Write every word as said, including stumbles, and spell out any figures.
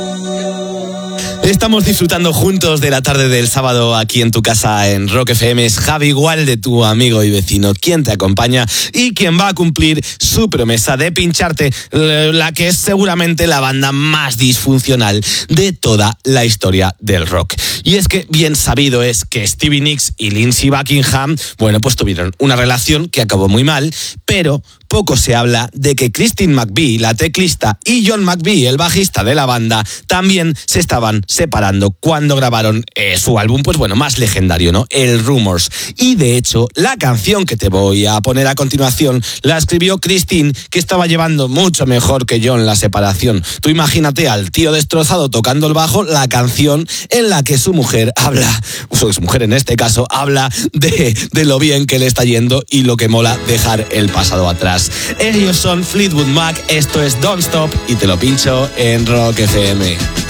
Estamos disfrutando juntos de la tarde del sábado aquí en tu casa en Rock F M. Es Javi, igual de tu amigo y vecino, quien te acompaña y quien va a cumplir su promesa de pincharte la que es seguramente la banda más disfuncional de toda la historia del rock. Y es que bien sabido es que Stevie Nicks y Lindsey Buckingham, bueno, pues tuvieron una relación que acabó muy mal, pero poco se habla de que Christine McVie, la teclista, y John McVie, el bajista de la banda, también se estaban separando cuando grabaron eh, su álbum, pues bueno, más legendario, ¿no? El Rumors. Y de hecho, la canción que te voy a poner a continuación la escribió Christine, que estaba llevando mucho mejor que John la separación. Tú imagínate al tío destrozado tocando el bajo, la canción en la que su mujer habla, su mujer en este caso, habla de, de lo bien que le está yendo y lo que mola dejar el pasado atrás. Ellos son Fleetwood Mac, esto es Don't Stop y te lo pincho en Rock F M.